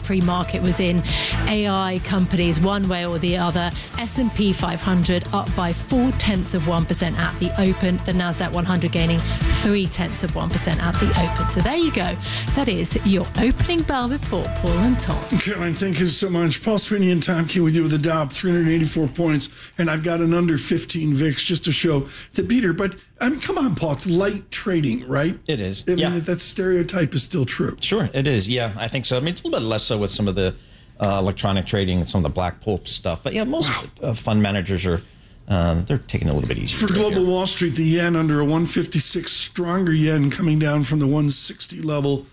pre-market was in AI companies one way or the other. S&P 500 up by 0.4% at the open. The NASDAQ 100 gaining 0.3% at the open. So there you go. That is your opening bell report, Paul and Tom. Caroline, thank you so much. Paul Sweeney and Tom Keene with you with the Dow, 384 points. And I've got an under 15 VIX just to show the beater. But I mean, come on, Paul. It's light trading, right? It is. I mean, that stereotype is still true. Sure, it is. Yeah, I think so. I mean, it's a little bit less so with some of the electronic trading and some of the black pulp stuff. But yeah, most fund managers are they're taking it a little bit easier. For Global Wall Street, the yen under a 156, stronger yen coming down from the 160 level.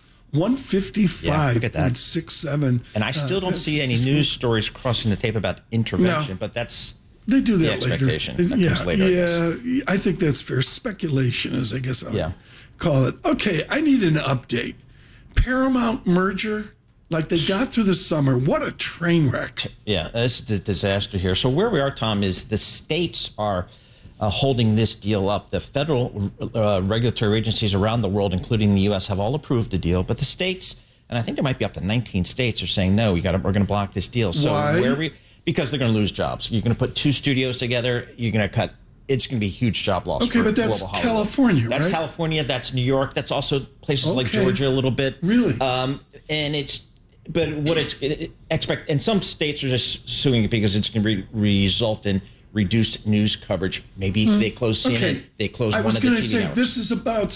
155.67. And I still don't see any news stories crossing the tape about intervention, but that's they do that the expectation. later. That comes later, I think that's fair. Speculation, as I guess I'll call it. Okay, I need an update. Paramount merger, like they got through the summer. What a train wreck. Yeah, it's a disaster here. So where we are, Tom, is the states are holding this deal up. The federal regulatory agencies around the world, including the U.S., have all approved the deal. But the states, and I think there might be up to 19 states, are saying, no, we're going to block this deal. So why? Because they're going to lose jobs. You're going to put two studios together. You're going to cut. It's going to be a huge job loss. Okay, but that's California, That's right? California. That's New York. That's also places like Georgia a little bit. Really? And it's. But what expect, and some states are just suing it because it's going to result in reduced news coverage. Maybe they close CNN. They close one of the TV networks. I was going to say, this is about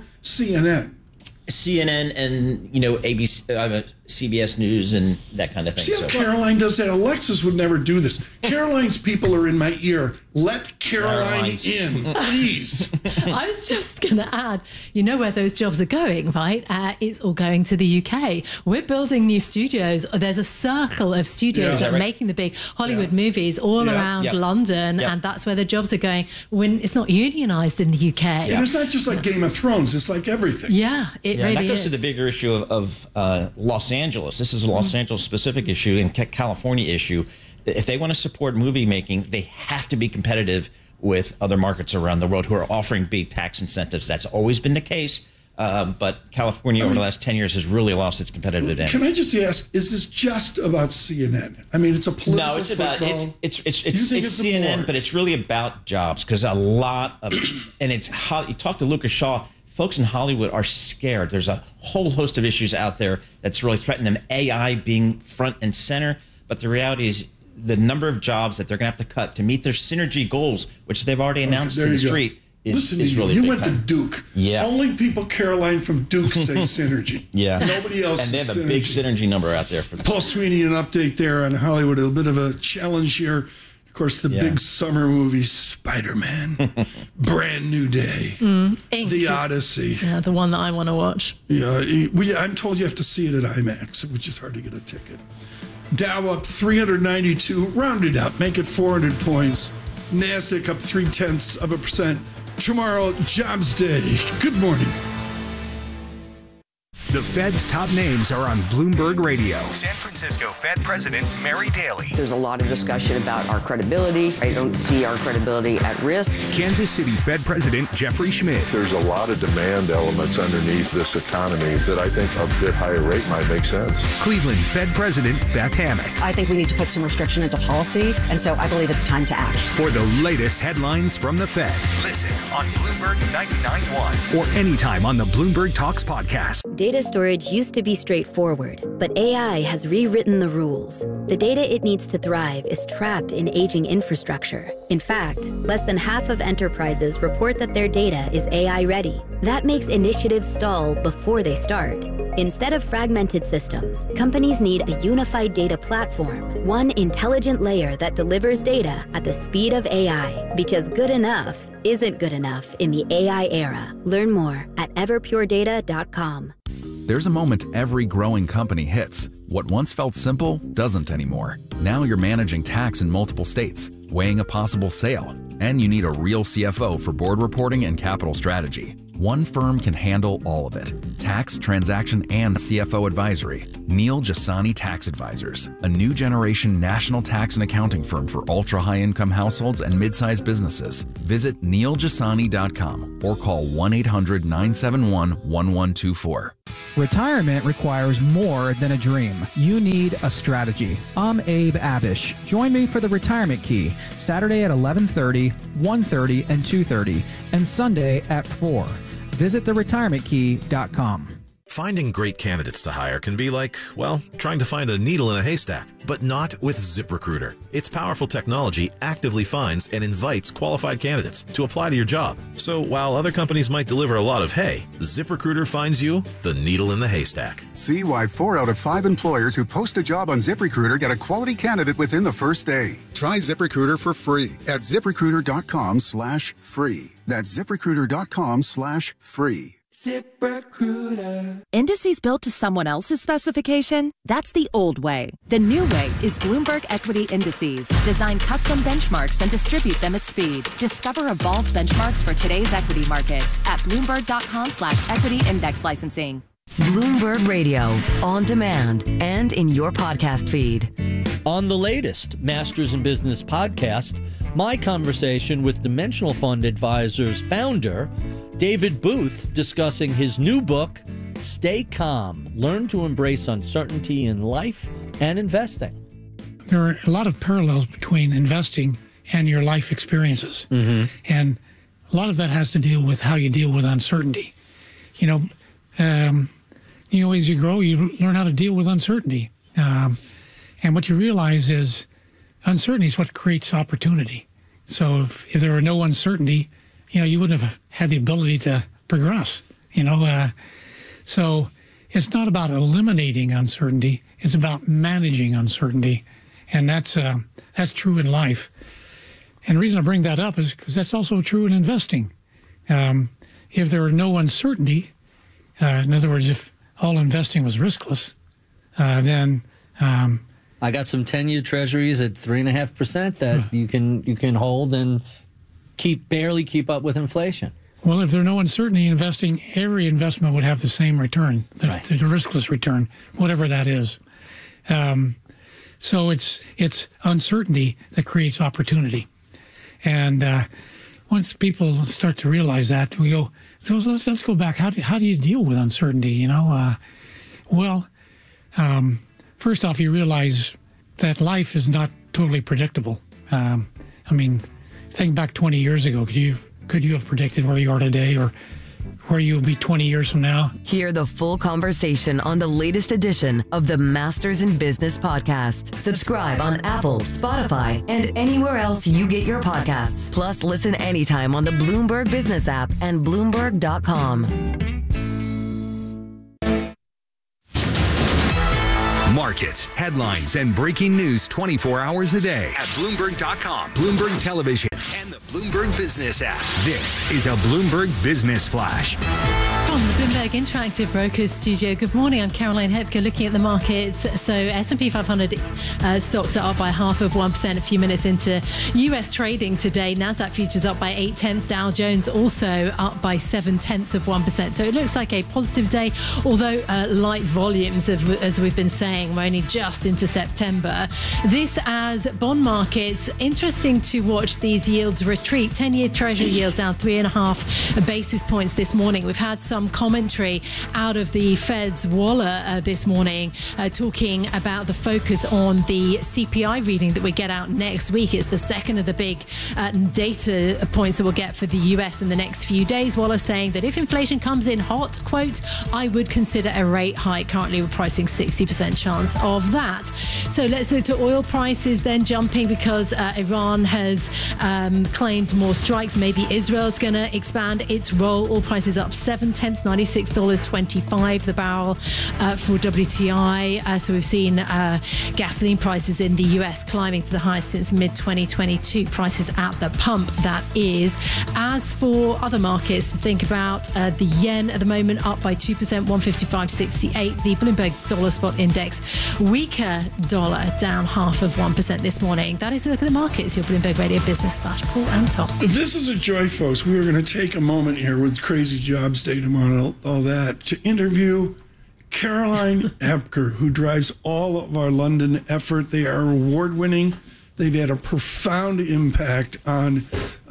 CNN. CNN and, ABC, CBS News and that kind of thing. See how Caroline does that? Alexis would never do this. Caroline's people are in my ear. Let Caroline in, please. I was just going to add, you know where those jobs are going, right? It's all going to the UK. We're building new studios. There's a circle of studios that are making the big Hollywood movies all around London, and that's where the jobs are going when it's not unionized in the UK. And it's not just like Game of Thrones. It's like everything. Yeah, it really is. That goes to the bigger issue of Los Angeles. This is a Los Angeles specific issue and California issue. If they want to support movie making, they have to be competitive with other markets around the world who are offering big tax incentives. That's always been the case. But California over the last 10 years has really lost its competitive advantage. Can I just ask, is this just about CNN? I mean, it's a political No, it's about it's CNN, but it's really about jobs because a lot of and it's you talk to Lucas Shaw. Folks in Hollywood are scared. There's a whole host of issues out there that's really threatening them. AI being front and center, but the reality is the number of jobs that they're going to have to cut to meet their synergy goals, which they've already announced to the street. Listen, is really you went time. to Duke. Yeah. Only people, Caroline, from Duke say synergy. Nobody else And they have says a big synergy number out there. For Paul Sweeney, an update there on Hollywood. A bit of a challenge here. Of course, the big summer movie, Spider-Man. Brand New Day. The Odyssey. Yeah, the one that I want to watch. Yeah, I'm told you have to see it at IMAX, which is hard to get a ticket. Dow up 392, round it up, make it 400 points. NASDAQ up 0.3%. Tomorrow, Jobs Day. Good morning. The Fed's top names are on Bloomberg Radio. San Francisco Fed President Mary Daly. There's a lot of discussion about our credibility. I don't see our credibility at risk. Kansas City Fed President Jeffrey Schmidt. There's a lot of demand elements underneath this economy that I think a bit higher rate might make sense. Cleveland Fed President Beth Hammack. I think we need to put some restriction into policy, and so I believe it's time to act. For the latest headlines from the Fed. Listen on Bloomberg 99.1. Or anytime on the Bloomberg Talks podcast. Data storage used to be straightforward, but AI has rewritten the rules. The data it needs to thrive is trapped in aging infrastructure. In fact, less than half of enterprises report that their data is AI ready. That makes initiatives stall before they start. Instead of fragmented systems, companies need a unified data platform, one intelligent layer that delivers data at the speed of AI, because good enough isn't good enough in the AI era. Learn more at everpuredata.com. There's a moment every growing company hits. What once felt simple doesn't anymore. Now you're managing tax in multiple states, weighing a possible sale, and you need a real CFO for board reporting and capital strategy. One firm can handle all of it. Tax, transaction, and CFO advisory. Neil Jasani Tax Advisors, a new generation national tax and accounting firm for ultra-high-income households and mid-sized businesses. Visit neiljasani.com or call 1-800-971-1124. Retirement requires more than a dream. You need a strategy. I'm Abe Abish. Join me for the Retirement Key, Saturday at 11:30, 1:30, and 2:30, and Sunday at 4. Visit theretirementkey.com. Finding great candidates to hire can be like, well, trying to find a needle in a haystack, but not with ZipRecruiter. Its powerful technology actively finds and invites qualified candidates to apply to your job. So while other companies might deliver a lot of hay, ZipRecruiter finds you the needle in the haystack. See why 4 out of 5 employers who post a job on ZipRecruiter get a quality candidate within the first day. Try ZipRecruiter for free at ZipRecruiter.com/free. That's ZipRecruiter.com/free. ZipRecruiter. Indices built to someone else's specification? That's the old way. The new way is Bloomberg Equity Indices. Design custom benchmarks and distribute them at speed. Discover evolved benchmarks for today's equity markets at Bloomberg.com/equity index licensing. Bloomberg Radio, on demand and in your podcast feed. On the latest Masters in Business podcast, my conversation with Dimensional Fund Advisors founder David Booth discussing his new book, Stay Calm, Learn to Embrace Uncertainty in Life and Investing. There are a lot of parallels between investing and your life experiences. Mm-hmm. And a lot of that has to do with how you deal with uncertainty. As you grow, you learn how to deal with uncertainty. And what you realize is uncertainty is what creates opportunity. So if there were no uncertainty, you wouldn't have had the ability to progress, So it's not about eliminating uncertainty. It's about managing uncertainty. And that's true in life. And the reason I bring that up is because that's also true in investing. If there were no uncertainty, in other words, if all investing was riskless, then... I got some 10-year treasuries at 3.5% that you can hold and barely keep up with inflation. Well, if there's no uncertainty in investing, every investment would have the same return, the riskless return, whatever that is. So it's uncertainty that creates opportunity. And once people start to realize that, we go, let's go back. How do you deal with uncertainty? First off, you realize that life is not totally predictable. Think back 20 years ago. Could you have predicted where you are today or where you'll be 20 years from now? Hear the full conversation on the latest edition of the Masters in Business podcast. Subscribe on Apple, Spotify, and anywhere else you get your podcasts. Plus, listen anytime on the Bloomberg Business app and Bloomberg.com. Markets, headlines, and breaking news 24 hours a day at Bloomberg.com, Bloomberg Television, and the Bloomberg Business app. This is a Bloomberg Business Flash. From the Bloomberg Interactive Brokers studio, good morning. I'm Caroline Hepker looking at the markets. So S&P 500 stocks are up by 0.5% a few minutes into U.S. trading today. NASDAQ futures up by 0.8. Dow Jones also up by 0.7%. So it looks like a positive day, although light volumes, as we've been saying, we're only just into September. This as bond markets, interesting to watch these yields retreat. 10-year Treasury yields down 3.5 basis points this morning. We've had some commentary out of the Fed's Waller this morning talking about the focus on the CPI reading that we get out next week. It's the second of the big data points that we'll get for the US in the next few days. Waller saying that if inflation comes in hot, quote, I would consider a rate hike. Currently we're pricing 60% chance of that. So let's look to oil prices then jumping because Iran has claimed more strikes. Maybe Israel's going to expand its role. Oil prices up 0.7, $96.25 the barrel for WTI. So we've seen gasoline prices in the US climbing to the highest since mid-2022. Prices at the pump, that is. As for other markets, to think about the yen at the moment up by 2%, 155.68. The Bloomberg Dollar Spot Index, weaker dollar, down 0.5% this morning. That is a look at the markets. Your Bloomberg Radio Business Flash. Paul and Tom. This is a joy, folks. We are going to take a moment here with crazy jobs day tomorrow, all that, to interview Caroline Hepker, who drives all of our London effort. They are award-winning. They've had a profound impact on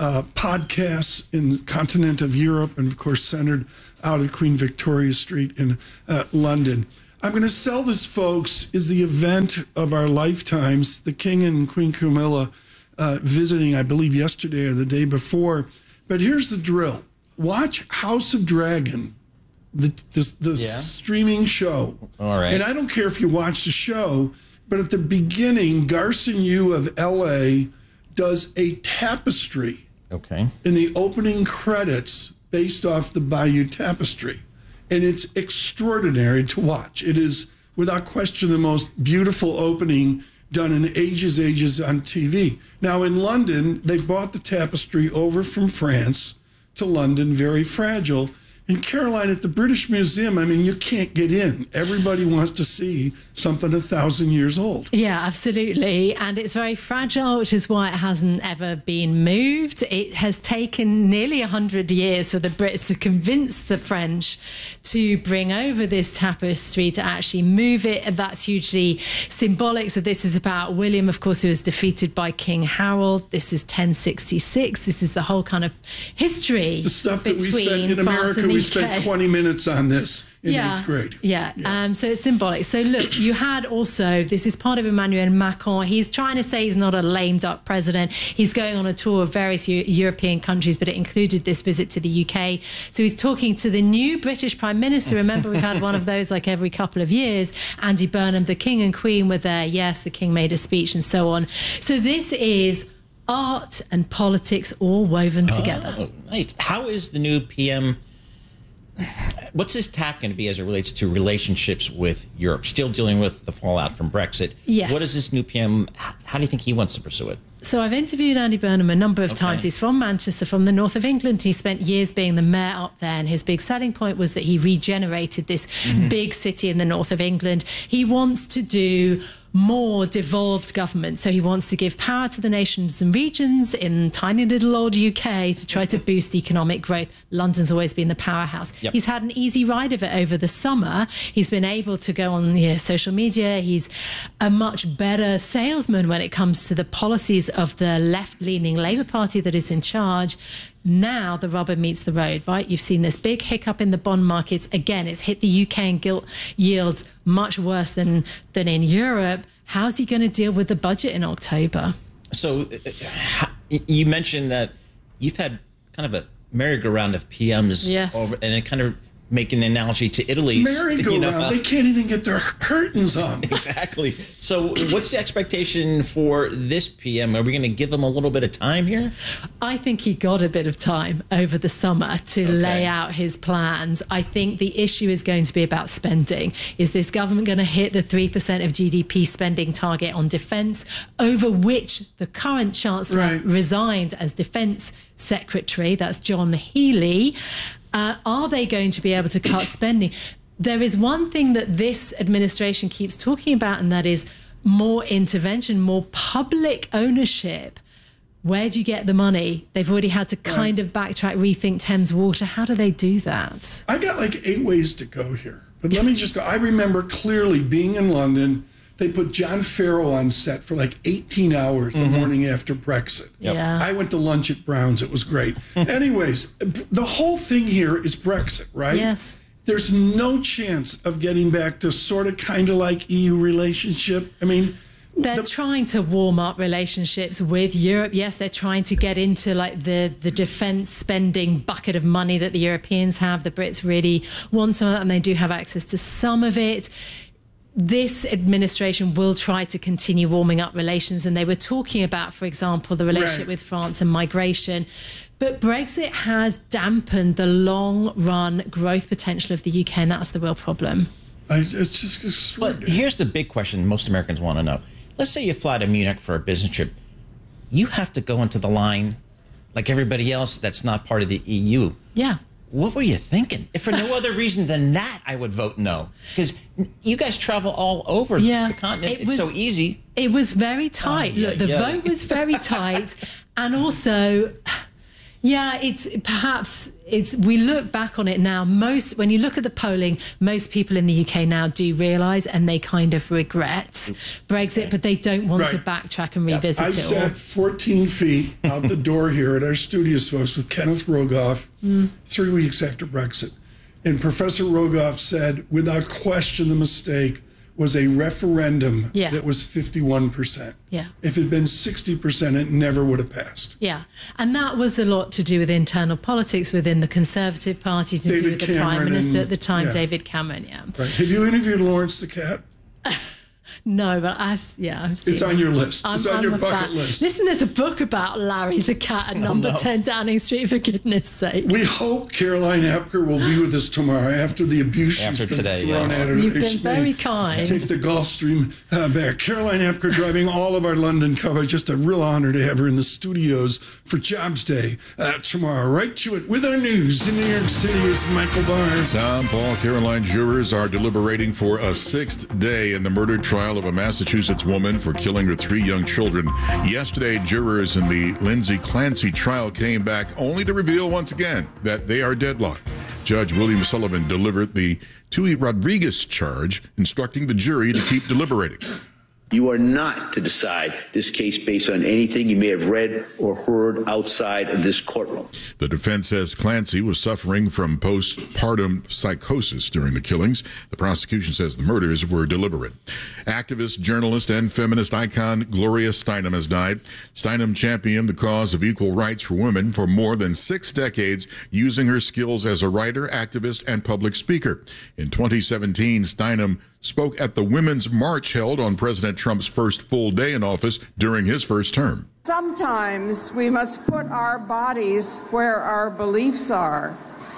podcasts in the continent of Europe, and of course centered out at Queen Victoria Street in London. I'm going to sell this, folks, is the event of our lifetimes. The King and Queen Camilla visiting, I believe, yesterday or the day before. But here's the drill. Watch House of Dragon, the streaming show. All right. And I don't care if you watch the show, but at the beginning, Garson Yu of L.A. does a tapestry in the opening credits based off the Bayeux Tapestry. And it's extraordinary to watch. It is, without question, the most beautiful opening done in ages on TV. Now, in London, they brought the tapestry over from France to London, very fragile. In Caroline, at the British Museum, I mean, you can't get in. Everybody wants to see something 1,000 years old. Yeah, absolutely. And it's very fragile, which is why it hasn't ever been moved. It has taken nearly 100 years for the Brits to convince the French to bring over this tapestry, to actually move it. And that's hugely symbolic. So this is about William, of course, who was defeated by King Harold. This is 1066. This is the whole kind of history. The stuff that we spent in America, we spent 20 minutes on this in 8th grade. So it's symbolic. So look, you had also, this is part of Emmanuel Macron. He's trying to say he's not a lame duck president. He's going on a tour of various European countries, but it included this visit to the UK. So he's talking to the new British Prime Minister. Remember, we've had one of those like every couple of years. Andy Burnham, the King and Queen were there. Yes, the King made a speech and so on. So this is art and politics all woven together. Nice. How is the new PM... What's his tack going to be as it relates to relationships with Europe? Still dealing with the fallout from Brexit. Yes. What is this new PM? How do you think he wants to pursue it? So I've interviewed Andy Burnham a number of times. He's from Manchester, from the north of England. He spent years being the mayor up there. And his big selling point was that he regenerated this big city in the north of England. He wants to do more devolved government. So he wants to give power to the nations and regions in tiny little old UK to try to boost economic growth. London's always been the powerhouse. Yep. He's had an easy ride of it over the summer. He's been able to go on social media. He's a much better salesman when it comes to the policies of the left-leaning Labour Party that is in charge. Now the rubber meets the road, right? You've seen this big hiccup in the bond markets. Again, it's hit the UK and gilt yields much worse than in Europe. How's he going to deal with the budget in October? So you mentioned that you've had kind of a merry-go-round of PMs over, and it kind of making an analogy to Italy's merry-go-round. They can't even get their curtains on. Exactly. So what's the expectation for this PM? Are we going to give him a little bit of time here? I think he got a bit of time over the summer to lay out his plans. I think the issue is going to be about spending. Is this government going to hit the 3% of GDP spending target on defence, over which the current Chancellor resigned as Defence Secretary? That's John Healey. Are they going to be able to cut spending? There is one thing that this administration keeps talking about, and that is more intervention, more public ownership. Where do you get the money? They've already had to kind of backtrack, rethink Thames Water. How do they do that? I got like 8 ways to go here. But let me just go. I remember clearly being in London. They put John Farrow on set for like 18 hours the morning after Brexit. Yep. Yeah. I went to lunch at Brown's. It was great. Anyways, the whole thing here is Brexit, right? Yes. There's no chance of getting back to sort of kind of like EU relationship. I mean, they're trying to warm up relationships with Europe. Yes, they're trying to get into like the defense spending bucket of money that the Europeans have. The Brits really want some of that, and they do have access to some of it. This administration will try to continue warming up relations, and they were talking about, for example, the relationship with France and migration. But Brexit has dampened the long-run growth potential of the UK, and that's the real problem. It's just extraordinary. But here's the big question most Americans want to know. Let's say you fly to Munich for a business trip. You have to go into the line like everybody else that's not part of the EU. Yeah. What were you thinking? If for no other reason than that, I would vote no. Because you guys travel all over the continent. It's so easy. It was very tight. Look, the vote was very tight. And also, Yeah, we look back on it now. When you look at the polling, most people in the UK now do realise, and they kind of regret Brexit, but they don't want to backtrack and revisit it. I sat 14 feet out the door here at our studios, folks, with Kenneth Rogoff 3 weeks after Brexit. And Professor Rogoff said, without question, the mistake was a referendum that was 51%. Yeah. If it had been 60%, it never would have passed. Yeah. And that was a lot to do with internal politics within the Conservative Party, to do with the Prime Minister at the time, David Cameron. Yeah. Right. Have you interviewed Lawrence the Cat? No, but I've seen it's on your list. It's on your bucket list. Listen, there's a book about Larry the Cat at number 10 Downing Street, for goodness sake. We hope Caroline Apker will be with us tomorrow after the abuse she's been thrown at her. You've been very kind. Take the Gulfstream back. Caroline Apker driving all of our London coverage. Just a real honor to have her in the studios for Jobs Day tomorrow. Right to it with our news in New York City is Michael Barnes. Tom, Paul, Caroline jurors are deliberating for a 6th day in the murder trial of a Massachusetts woman for killing her 3 young children. Yesterday, jurors in the Lindsay Clancy trial came back only to reveal once again that they are deadlocked. Judge William Sullivan delivered the Tui Rodriguez charge, instructing the jury to keep deliberating. You are not to decide this case based on anything you may have read or heard outside of this courtroom. The defense says Clancy was suffering from postpartum psychosis during the killings. The prosecution says the murders were deliberate. Activist, journalist, and feminist icon Gloria Steinem has died. Steinem championed the cause of equal rights for women for more than 6 decades, using her skills as a writer, activist, and public speaker. In 2017, Steinem spoke at the Women's March held on President Trump's first full day in office during his first term. Sometimes we must put our bodies where our beliefs are.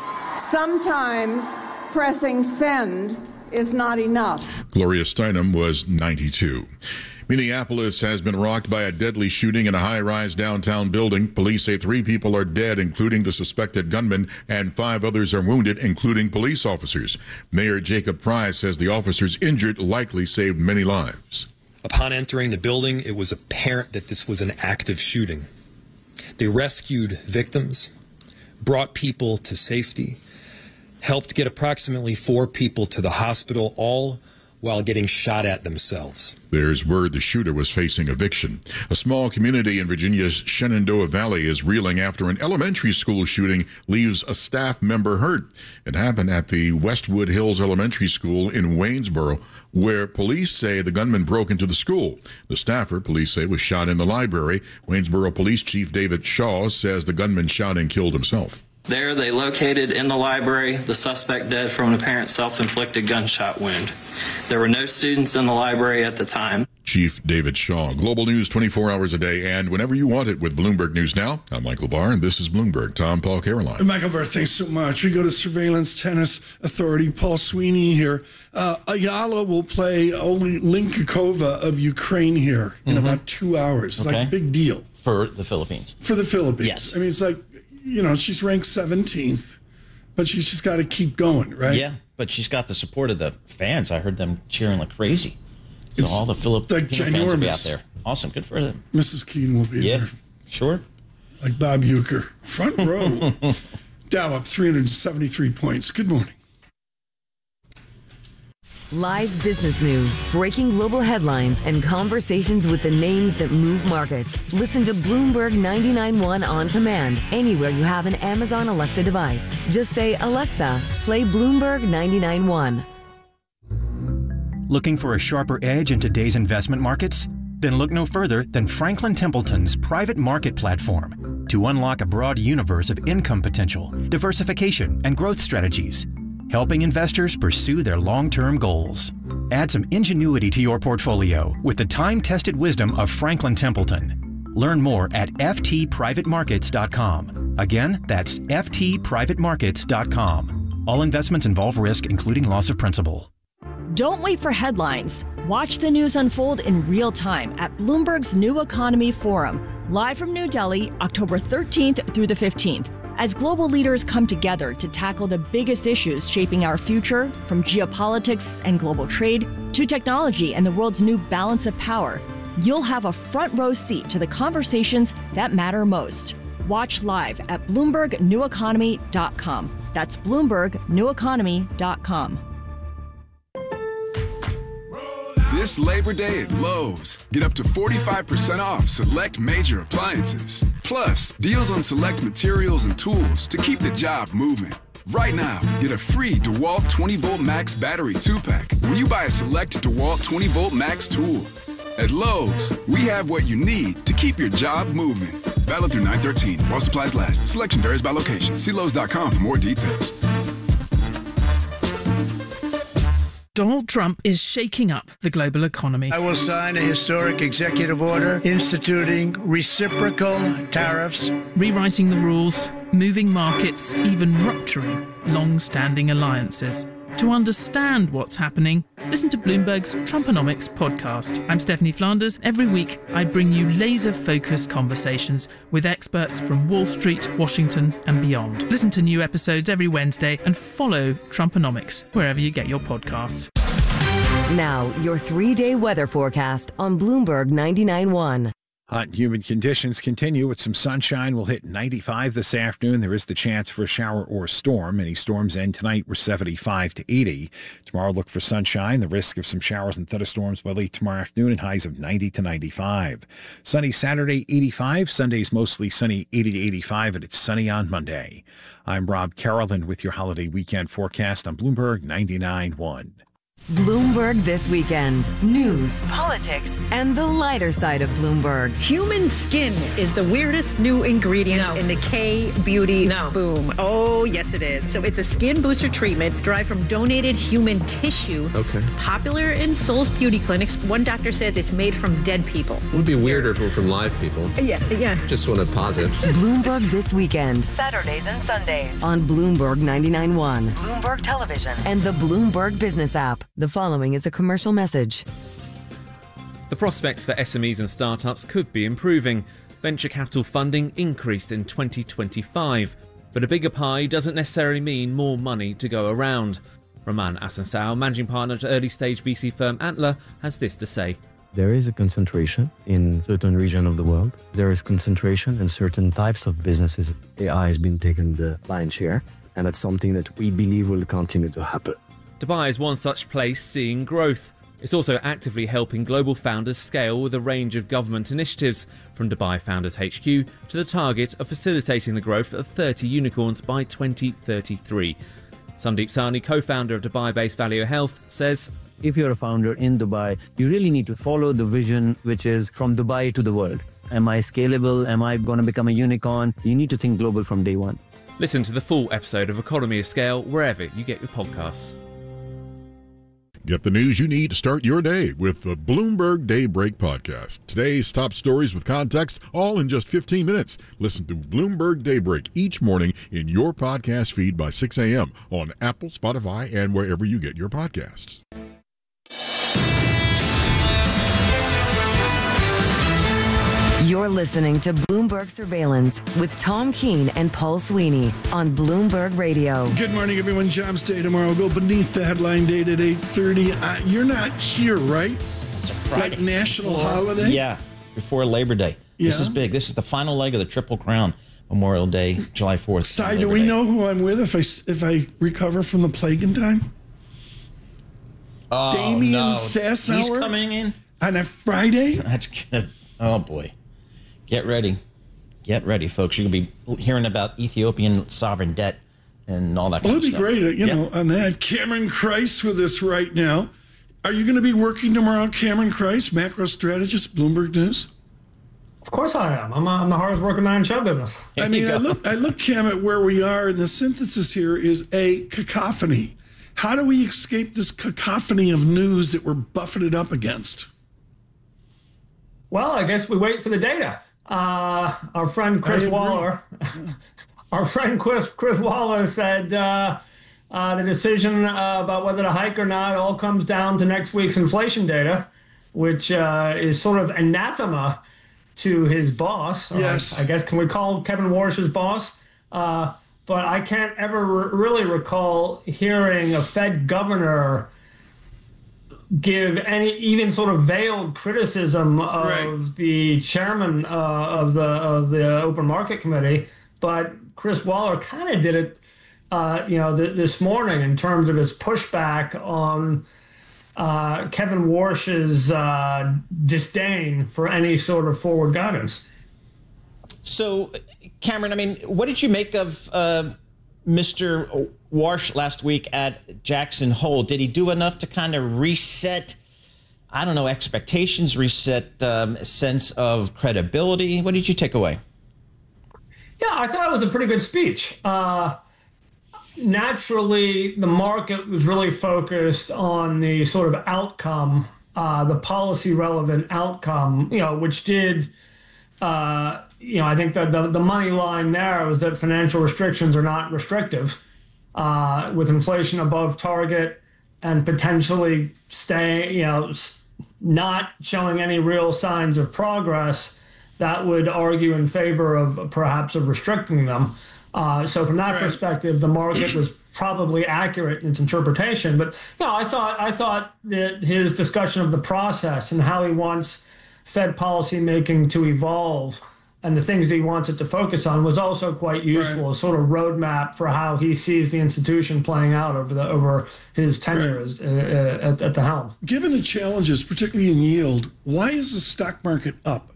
Sometimes pressing send is not enough. Gloria Steinem was 92. Minneapolis has been rocked by a deadly shooting in a high-rise downtown building. Police say 3 people are dead, including the suspected gunman, and 5 others are wounded, including police officers. Mayor Jacob Fry says the officers injured likely saved many lives. Upon entering the building, it was apparent that this was an active shooting. They rescued victims, brought people to safety, helped get approximately 4 people to the hospital, all while getting shot at themselves. There's word the shooter was facing eviction. A small community in Virginia's Shenandoah Valley is reeling after an elementary school shooting leaves a staff member hurt. It happened at the Westwood Hills Elementary School in Waynesboro, where police say the gunman broke into the school. The staffer, police say, was shot in the library. Waynesboro Police Chief David Shaw says the gunman shot and killed himself. There, they located in the library the suspect dead from an apparent self-inflicted gunshot wound. There were no students in the library at the time. Chief David Shaw. Global news 24 hours a day and whenever you want it with Bloomberg News Now. I'm Michael Barr, and this is Bloomberg. Tom, Paul, Caroline. Michael Barr, thanks so much. We go to Surveillance Tennis Authority. Paul Sweeney here. Ayala will play Oli Linkakova of Ukraine here in about 2 hours. It's like a big deal. For the Philippines. For the Philippines. Yes. I mean, it's like, you know, she's ranked 17th, but she's just got to keep going, right? Yeah, but she's got the support of the fans. I heard them cheering like crazy. So all the Filipino fans will be out there. Awesome, good for them. Mrs. Keene will be there. Sure. Like Bob Uecker. Front row. Dow up 373 points. Good morning. Live business news, breaking global headlines, and conversations with the names that move markets. Listen to Bloomberg 99.1 on command anywhere you have an Amazon Alexa device. Just say, Alexa, play Bloomberg 99.1. Looking for a sharper edge in today's investment markets? Then look no further than Franklin Templeton's private market platform to unlock a broad universe of income potential, diversification, and growth strategies, helping investors pursue their long-term goals. Add some ingenuity to your portfolio with the time-tested wisdom of Franklin Templeton. Learn more at ftprivatemarkets.com. Again, that's ftprivatemarkets.com. All investments involve risk, including loss of principal. Don't wait for headlines. Watch the news unfold in real time at Bloomberg's New Economy Forum, live from New Delhi, October 13th through the 15th. As global leaders come together to tackle the biggest issues shaping our future, from geopolitics and global trade to technology and the world's new balance of power, you'll have a front row seat to the conversations that matter most. Watch live at BloombergNewEconomy.com. That's BloombergNewEconomy.com. This Labor Day at Lowe's, get up to 45% off select major appliances. Plus, deals on select materials and tools to keep the job moving. Right now, get a free DeWalt 20-volt Max battery 2-pack when you buy a select DeWalt 20-volt Max tool. At Lowe's, we have what you need to keep your job moving. Valid through 9/13 while supplies last. Selection varies by location. See Lowe's.com for more details. Donald Trump is shaking up the global economy. I will sign a historic executive order instituting reciprocal tariffs, rewriting the rules, moving markets, even rupturing long-standing alliances. To understand what's happening, listen to Bloomberg's Trumponomics podcast. I'm Stephanie Flanders. Every week, I bring you laser-focused conversations with experts from Wall Street, Washington, and beyond. Listen to new episodes every Wednesday and follow Trumponomics wherever you get your podcasts. Now, your 3-day weather forecast on Bloomberg 99.1. Hot and humid conditions continue with some sunshine. We'll hit 95 this afternoon. There is the chance for a shower or storm. Any storms end tonight were 75 to 80. Tomorrow, look for sunshine. The risk of some showers and thunderstorms by late tomorrow afternoon and highs of 90 to 95. Sunny Saturday, 85. Sunday's mostly sunny, 80 to 85, and it's sunny on Monday. I'm Rob Carolan with your holiday weekend forecast on Bloomberg 99.1. Bloomberg This Weekend. News, politics, and the lighter side of Bloomberg. Human skin is the weirdest new ingredient in the K-beauty boom. Oh, yes, it is. So it's a skin booster treatment derived from donated human tissue. Okay. Popular in Souls Beauty clinics. One doctor says it's made from dead people. It would be weirder if it were from live people. Yeah. Just want to pause it. Bloomberg This Weekend. Saturdays and Sundays on Bloomberg 99.1, Bloomberg Television, and the Bloomberg Business app. The following is a commercial message. The prospects for SMEs and startups could be improving. Venture capital funding increased in 2025, but a bigger pie doesn't necessarily mean more money to go around. Roman Asansao, managing partner at early-stage VC firm Antler, has this to say. There is a concentration in certain regions of the world. There is concentration in certain types of businesses. AI has been taking the lion's share, and that's something that we believe will continue to happen. Dubai is one such place seeing growth. It's also actively helping global founders scale with a range of government initiatives, from Dubai Founders HQ to the target of facilitating the growth of 30 unicorns by 2033. Sandeep Sahni, co-founder of Dubai-based Valeo Health, says, if you're a founder in Dubai, you really need to follow the vision, which is from Dubai to the world. Am I scalable? Am I going to become a unicorn? You need to think global from day one. Listen to the full episode of Economy of Scale wherever you get your podcasts. Get the news you need to start your day with the Bloomberg Daybreak podcast. Today's top stories with context, all in just 15 minutes. Listen to Bloomberg Daybreak each morning in your podcast feed by 6 a.m. on Apple, Spotify, and wherever you get your podcasts. You're listening to Bloomberg Surveillance with Tom Keene and Paul Sweeney on Bloomberg Radio. Good morning, everyone. Jobs Day tomorrow. We'll go beneath the headline date at 8:30. You're not here, right? It's a Friday. Like national holiday? Yeah, before Labor Day. Yeah. This is big. This is the final leg of the Triple Crown. Memorial Day, July 4th. Si, do we know who I'm with if I recover from the plague in time? Oh, Damian no. Sassower? He's coming in? On a Friday? That's good. Oh, boy. Get ready. Get ready, folks. You're going to be hearing about Ethiopian sovereign debt and all that kind of stuff. Well, it'd be great, you know, on that. Cameron Kreis with us right now. Are you going to be working tomorrow, Cameron Kreis, macro strategist, Bloomberg News? Of course I am. I'm the hardest working man in show business. I mean, I look, Cam, at where we are, and the synthesis here is a cacophony. How do we escape this cacophony of news that we're buffeted up against? Well, I guess we wait for the data. Our friend Chris Waller, Chris Waller said the decision about whether to hike or not all comes down to next week's inflation data, which is sort of anathema to his boss. Yes. I guess, can we call Kevin Warsh his boss? But I can't ever really recall hearing a Fed governor give any even sort of veiled criticism of the chairman of the Open Market Committee, but Chris Waller kind of did it, this morning in terms of his pushback on Kevin Warsh's disdain for any sort of forward guidance. So, Cameron, I mean, what did you make of Mr. Warsh last week at Jackson Hole? Did he do enough to kind of reset, I don't know, expectations, reset sense of credibility? What did you take away? Yeah, I thought it was a pretty good speech. Naturally, the market was really focused on the sort of outcome, the policy relevant outcome, which did, I think that the money line there was that financial restrictions are not restrictive, with inflation above target and potentially not showing any real signs of progress. That would argue in favor of perhaps of restricting them. So from that perspective, the market was probably accurate in its interpretation. But I thought that his discussion of the process and how he wants Fed policy making to evolve and the things that he wants it to focus on was also quite useful, a sort of roadmap for how he sees the institution playing out over his tenure at the helm. Given the challenges, particularly in yield, why is the stock market up?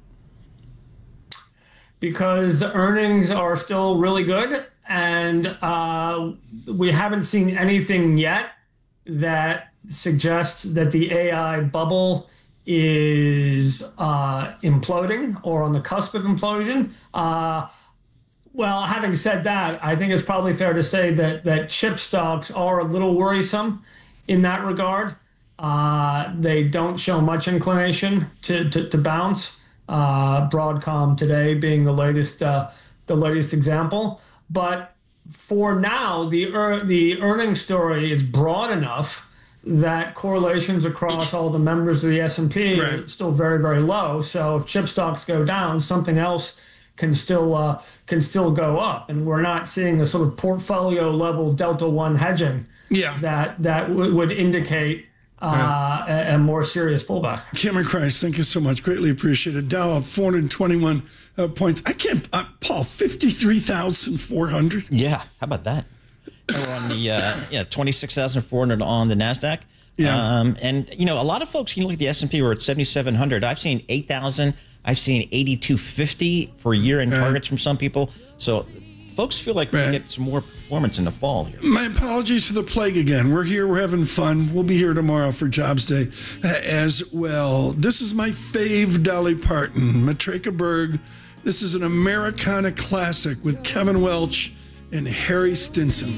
Because earnings are still really good, and we haven't seen anything yet that suggests that the AI bubble is imploding or on the cusp of implosion. Well, having said that, I think it's probably fair to say that chip stocks are a little worrisome in that regard. They don't show much inclination to bounce. Broadcom today being the latest example, but for now the earnings story is broad enough that correlations across all the members of the S&P are still very, very low. So if chip stocks go down, something else can still go up, and we're not seeing the sort of portfolio level Delta One hedging that would indicate a more serious pullback. Cameron Crise, thank you so much. Greatly appreciated. Dow up 421 points. I can't, Paul, 53,400. Yeah, how about that? We're on the 26,400 on the NASDAQ. Yeah. And, a lot of folks, you look at the S&P, we're at 7,700. I've seen 8,000. I've seen 8,250 for year-end targets from some people. So folks feel like we get some more performance in the fall here. My apologies for the plague again. We're here. We're having fun. We'll be here tomorrow for Jobs Day as well. This is my fave Dolly Parton, Matreka Berg. This is an Americana classic with Kevin Welch and Harry Stinson.